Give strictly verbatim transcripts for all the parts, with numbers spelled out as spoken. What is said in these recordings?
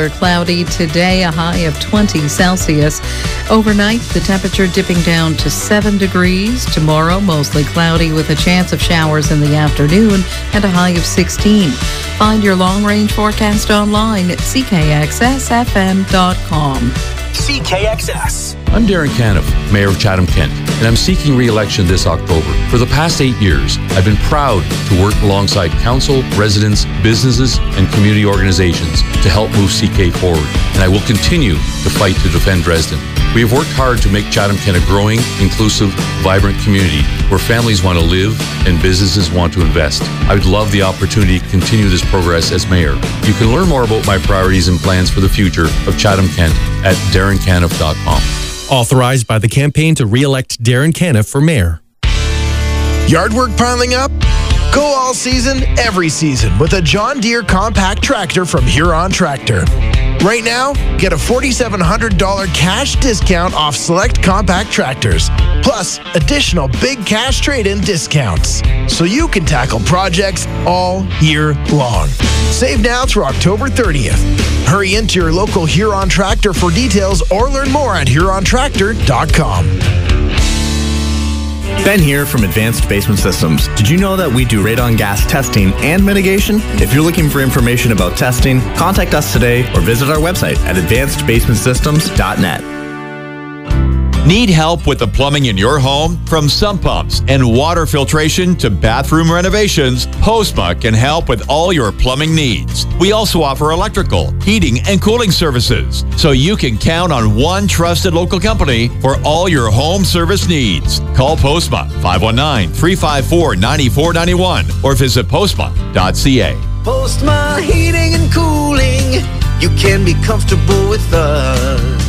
Cloudy today, a high of twenty Celsius. Overnight, the temperature dipping down to seven degrees. Tomorrow, mostly cloudy with a chance of showers in the afternoon and a high of sixteen. Find your long-range forecast online at C K X S F M dot com. C K X S. I'm Darren Caniff, Mayor of Chatham-Kent, and I'm seeking re-election this October. For the past eight years, I've been proud to work alongside council, residents, businesses, and community organizations to help move C K forward, and I will continue to fight to defend Dresden. We have worked hard to make Chatham-Kent a growing, inclusive, vibrant community where families want to live and businesses want to invest. I would love the opportunity to continue this progress as mayor. You can learn more about my priorities and plans for the future of Chatham-Kent at darren caniff dot com. Authorized by the campaign to re-elect Darren Caniff for mayor. Yard work piling up? Go all season, every season with a John Deere compact tractor from Huron Tractor. Right now, get a four thousand seven hundred dollars cash discount off select compact tractors, plus additional big cash trade-in discounts, so you can tackle projects all year long. Save now through October thirtieth. Hurry into your local Huron Tractor for details or learn more at huron tractor dot com. Ben here from Advanced Basement Systems. Did you know that we do radon gas testing and mitigation? If you're looking for information about testing, contact us today or visit our website at advanced basement systems dot net. Need help with the plumbing in your home? From sump pumps and water filtration to bathroom renovations, Postma can help with all your plumbing needs. We also offer electrical, heating, and cooling services, so you can count on one trusted local company for all your home service needs. Call Postma five one nine, three five four, nine four nine one or visit postma dot c a. Postma Heating and Cooling, you can be comfortable with us.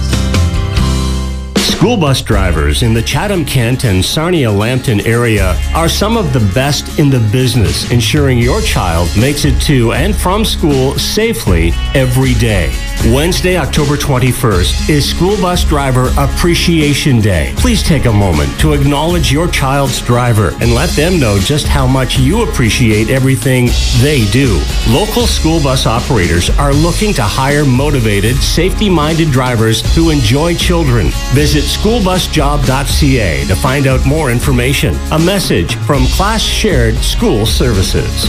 School bus drivers in the Chatham-Kent and Sarnia-Lambton area are some of the best in the business, ensuring your child makes it to and from school safely every day. Wednesday, October twenty-first is School Bus Driver Appreciation Day. Please take a moment to acknowledge your child's driver and let them know just how much you appreciate everything they do. Local school bus operators are looking to hire motivated, safety-minded drivers who enjoy children. Visit school bus job dot c a to find out more information. A message from Class Shared School Services.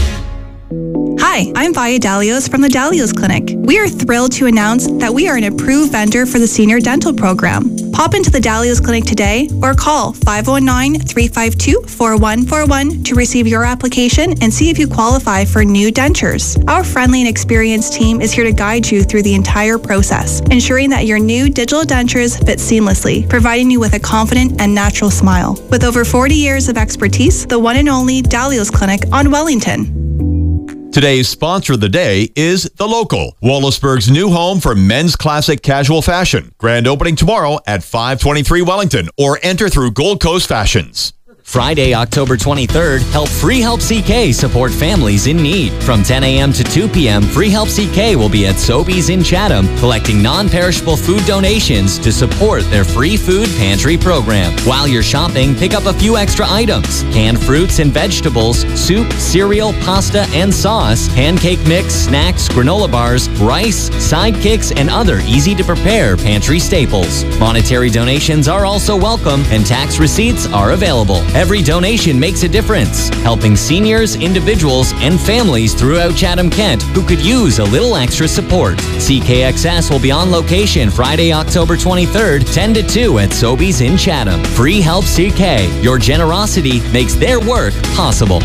Hi, I'm Via Dalios from the Dalios Clinic. We are thrilled to announce that we are an approved vendor for the Senior Dental Program. Pop into the Dalios Clinic today or call five one nine, three five two, four one four one to receive your application and see if you qualify for new dentures. Our friendly and experienced team is here to guide you through the entire process, ensuring that your new digital dentures fit seamlessly, providing you with a confident and natural smile. With over forty years of expertise, the one and only Dalios Clinic on Wellington. Today's sponsor of the day is The Local, Wallaceburg's new home for men's classic casual fashion. Grand opening tomorrow at five twenty-three Wellington, or enter through Gold Coast Fashions. Friday, October twenty-third, help Free Help C K support families in need. From ten a m to two p m, Free Help C K will be at Sobeys in Chatham collecting non-perishable food donations to support their free food pantry program. While you're shopping, pick up a few extra items: canned fruits and vegetables, soup, cereal, pasta, and sauce, pancake mix, snacks, granola bars, rice, sidekicks, and other easy-to-prepare pantry staples. Monetary donations are also welcome, and tax receipts are available. Every donation makes a difference, helping seniors, individuals, and families throughout Chatham-Kent who could use a little extra support. C K X S will be on location Friday, October twenty-third, ten to two at Sobeys in Chatham. Free Help C K. Your generosity makes their work possible.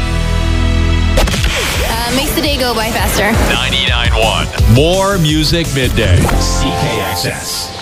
Uh, makes the day go by faster. ninety-nine point one. More Music Midday. C K X S.